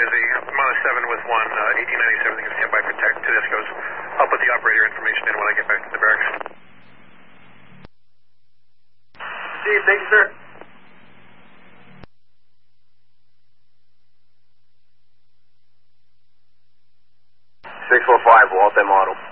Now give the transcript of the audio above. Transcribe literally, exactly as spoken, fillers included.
busy. I'm on a seven with one, uh, eighteen ninety-seven, I think stand by for tech Tedesco's. I'll put the operator information in when I get back to the barracks. Steve, thank you, sir. six four five, Walton model.